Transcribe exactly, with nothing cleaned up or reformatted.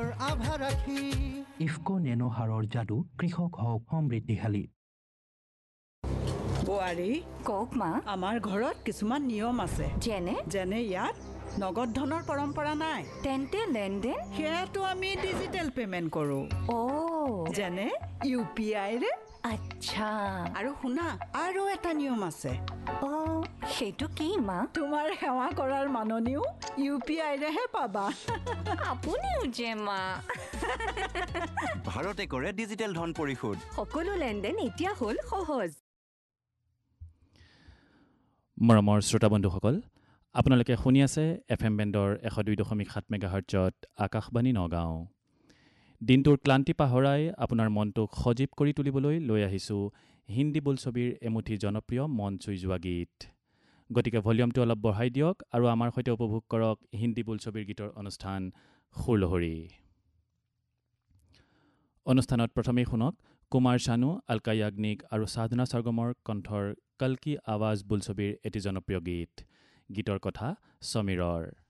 আভা ৰাখি ইফকো নেনো সাৰৰ যাদু কৃষক হওক সমৃদ্ধিশালী। বোৱাৰী কওক মা। আমাৰ ঘৰত কিছুমান নিয়ম আছে। যেনে যেনে ইয়াত নগদ ধনৰ পৰম্পৰা নাই। তেন্তে লেনদেন সেয়াটো আমি ডিজিটেল পেমেণ্ট কৰোঁ। অ' যেনে ইউ পি আইৰে। আচ্ছা। আৰু শুনা, আৰু এটা নিয়ম আছে। অ' সেইটো কি মা? তোমাৰ সেৱা কৰাৰ মাননিও ইউ পি আইৰেহে পাবা। আপুনিও যে মা। ভাৰতে কৰে ডিজিটেল ধন পৰিশোধ। সকলো লেনদেন এতিয়া হ'ল সহজ। মৰমৰ শ্ৰোতা বন্ধুসকল, আপোনালোকে শুনি আছে এফ এম বেণ্ডৰ এশ দুই দশমিক সাত মেগাহাৰ্টজত আকাশবাণী নগাঁও। দিনটোৰ ক্লান্তি পাহৰাই আপোনাৰ মনটোক সজীৱ কৰি তুলিবলৈ লৈ আহিছোঁ হিন্দী বোলছবিৰ এমুঠি জনপ্ৰিয় মন চুই যোৱা গীত। গতিকে ভলিউমটো অলপ বঢ়াই দিয়ক আৰু আমাৰ সৈতে উপভোগ কৰক হিন্দী বোলছবিৰ গীতৰ অনুষ্ঠান সুৰলহৰী। অনুষ্ঠানত প্ৰথমেই শুনক কুমাৰ শানু, আলকা য়াগনিক আৰু সাধনা সৰগমৰ কণ্ঠৰ কল কি আৱাজ বোলছবিৰ এটি জনপ্ৰিয় গীত। গীতৰ কথা সমীৰৰ।